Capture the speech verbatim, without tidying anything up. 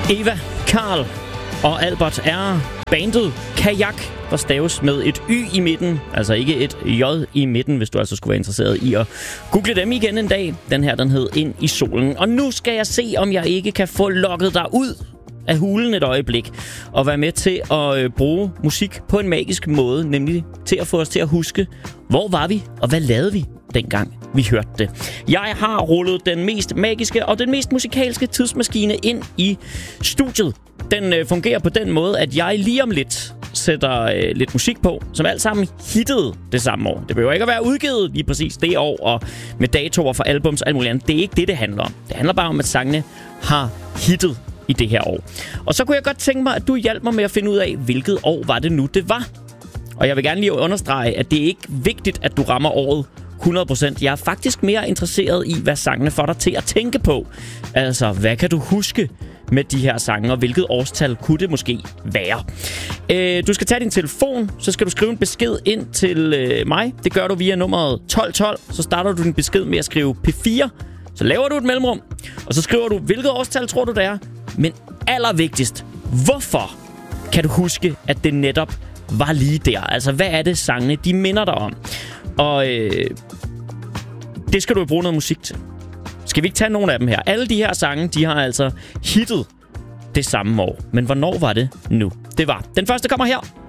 Eva, Karl og Albert er bandet Kajak, der staves med et Y i midten. Altså ikke et J i midten, hvis du altså skulle være interesseret i at google dem igen en dag. Den her, den hed Ind i solen. Og nu skal jeg se, om jeg ikke kan få lukket dig ud af hulen et øjeblik og være med til at øh, bruge musik på en magisk måde, nemlig til at få os til at huske, hvor var vi og hvad lavede vi dengang vi hørte det. Jeg har rullet den mest magiske og den mest musikalske tidsmaskine ind i studiet. Den øh, fungerer på den måde, at jeg lige om lidt sætter øh, lidt musik på, som alt sammen hittede det samme år. Det behøver ikke at være udgivet lige præcis det år, og med datoer for albums og alt muligt andet. Det er ikke det, det handler om. Det handler bare om, at sangene har hittet i det her år. Og så kunne jeg godt tænke mig, at du hjalp mig med at finde ud af, hvilket år var det nu, det var. Og jeg vil gerne lige understrege, at det er ikke vigtigt, at du rammer året hundrede procent. Jeg er faktisk mere interesseret i, hvad sangene får dig til at tænke på. Altså, hvad kan du huske med de her sange, og hvilket årstal kunne det måske være? Øh, du skal tage din telefon, så skal du skrive en besked ind til øh, mig. Det gør du via nummeret tolv tolv. Så starter du din besked med at skrive P fire. Så laver du et mellemrum, og så skriver du, hvilket årstal tror du det er? Men allervigtigst, hvorfor kan du huske, at det netop var lige der? Altså, hvad er det, sangene de minder dig om? Og øh, det skal du jo bruge noget musik til. Skal vi ikke tage nogle af dem her? Alle de her sange, de har altså hittet det samme år. Men hvornår var det nu? Det var. Den første kommer her.